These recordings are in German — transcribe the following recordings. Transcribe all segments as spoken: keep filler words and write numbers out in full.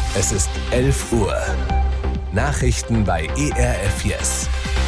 Es ist elf Uhr. Nachrichten bei E R F Yes.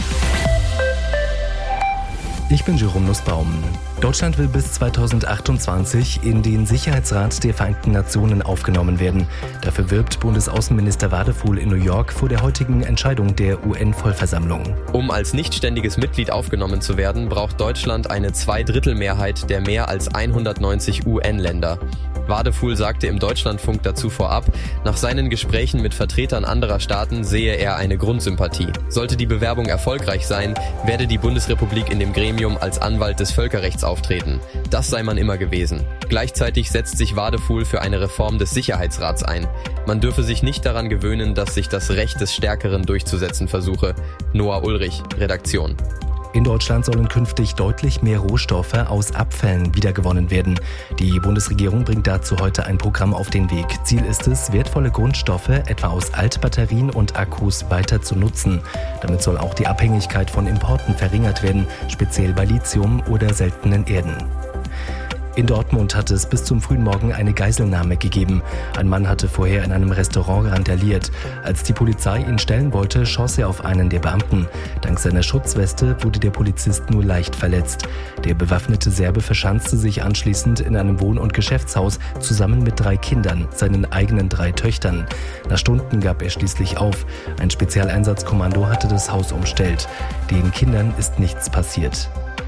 Ich bin Jerome Nussbaum. Deutschland will bis zweitausendachtundzwanzig in den Sicherheitsrat der Vereinten Nationen aufgenommen werden. Dafür wirbt Bundesaußenminister Wadefuhl in New York vor der heutigen Entscheidung der U N-Vollversammlung. Um als nichtständiges Mitglied aufgenommen zu werden, braucht Deutschland eine Zweidrittelmehrheit der mehr als hundertneunzig U N-Länder. Wadefuhl sagte im Deutschlandfunk dazu vorab, nach seinen Gesprächen mit Vertretern anderer Staaten sehe er eine Grundsympathie. Sollte die Bewerbung erfolgreich sein, werde die Bundesrepublik in dem Gremium als Anwalt des Völkerrechts auftreten. Das sei man immer gewesen. Gleichzeitig setzt sich Wadefuhl für eine Reform des Sicherheitsrats ein. Man dürfe sich nicht daran gewöhnen, dass sich das Recht des Stärkeren durchzusetzen versuche. Noah Ulrich, Redaktion. In Deutschland sollen künftig deutlich mehr Rohstoffe aus Abfällen wiedergewonnen werden. Die Bundesregierung bringt dazu heute ein Programm auf den Weg. Ziel ist es, wertvolle Grundstoffe, etwa aus Altbatterien und Akkus, weiter zu nutzen. Damit soll auch die Abhängigkeit von Importen verringert werden, speziell bei Lithium oder seltenen Erden. In Dortmund hat es bis zum frühen Morgen eine Geiselnahme gegeben. Ein Mann hatte vorher in einem Restaurant randaliert. Als die Polizei ihn stellen wollte, schoss er auf einen der Beamten. Dank seiner Schutzweste wurde der Polizist nur leicht verletzt. Der bewaffnete Serbe verschanzte sich anschließend in einem Wohn- und Geschäftshaus zusammen mit drei Kindern, seinen eigenen drei Töchtern. Nach Stunden gab er schließlich auf. Ein Spezialeinsatzkommando hatte das Haus umstellt. Den Kindern ist nichts passiert.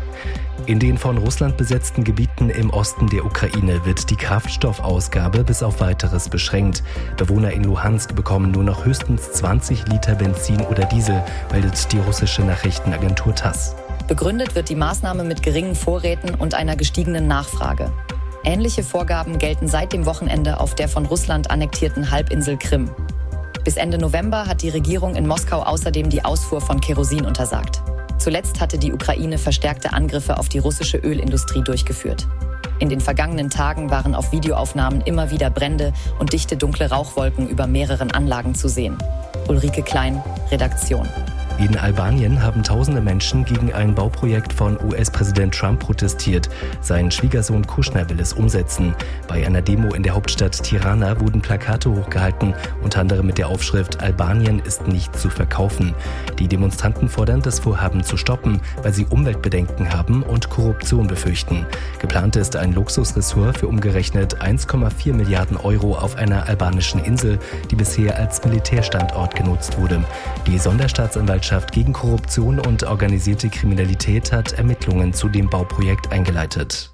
In den von Russland besetzten Gebieten im Osten der Ukraine wird die Kraftstoffausgabe bis auf Weiteres beschränkt. Bewohner in Luhansk bekommen nur noch höchstens zwanzig Liter Benzin oder Diesel, meldet die russische Nachrichtenagentur TASS. Begründet wird die Maßnahme mit geringen Vorräten und einer gestiegenen Nachfrage. Ähnliche Vorgaben gelten seit dem Wochenende auf der von Russland annektierten Halbinsel Krim. Bis Ende November hat die Regierung in Moskau außerdem die Ausfuhr von Kerosin untersagt. Zuletzt hatte die Ukraine verstärkte Angriffe auf die russische Ölindustrie durchgeführt. In den vergangenen Tagen waren auf Videoaufnahmen immer wieder Brände und dichte dunkle Rauchwolken über mehreren Anlagen zu sehen. Ulrike Klein, Redaktion. In Albanien haben tausende Menschen gegen ein Bauprojekt von U S-Präsident Trump protestiert. Sein Schwiegersohn Kushner will es umsetzen. Bei einer Demo in der Hauptstadt Tirana wurden Plakate hochgehalten, unter anderem mit der Aufschrift „Albanien ist nicht zu verkaufen". Die Demonstranten fordern, das Vorhaben zu stoppen, weil sie Umweltbedenken haben und Korruption befürchten. Geplant ist ein Luxusressort für umgerechnet eins Komma vier Milliarden Euro auf einer albanischen Insel, die bisher als Militärstandort genutzt wurde. Die Sonderstaatsanwaltschaft gegen Korruption und organisierte Kriminalität hat Ermittlungen zu dem Bauprojekt eingeleitet.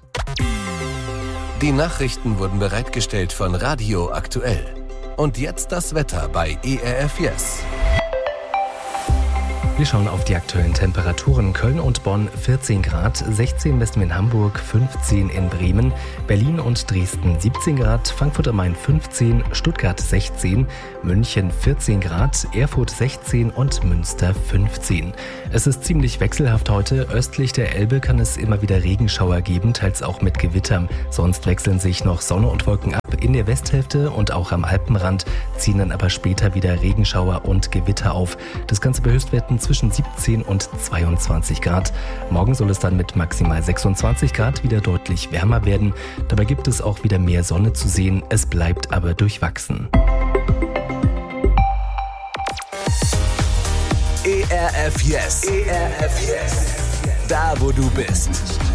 Die Nachrichten wurden bereitgestellt von Radio Aktuell. Und jetzt das Wetter bei E R F Yes. Wir schauen auf die aktuellen Temperaturen. Köln und Bonn vierzehn Grad, sechzehn besten in Hamburg, fünfzehn in Bremen, Berlin und Dresden siebzehn Grad, Frankfurt am Main fünfzehn, Stuttgart sechzehn, München vierzehn Grad, Erfurt sechzehn und Münster fünfzehn. Es ist ziemlich wechselhaft heute. Östlich der Elbe kann es immer wieder Regenschauer geben, teils auch mit Gewittern. Sonst wechseln sich noch Sonne und Wolken ab. In der Westhälfte und auch am Alpenrand ziehen dann aber später wieder Regenschauer und Gewitter auf. Das Ganze bei Höchstwerten zwischen siebzehn und zweiundzwanzig Grad. Morgen soll es dann mit maximal sechsundzwanzig Grad wieder deutlich wärmer werden. Dabei gibt es auch wieder mehr Sonne zu sehen. Es bleibt aber durchwachsen. E R F Yes. E R F Yes. Da, wo du bist.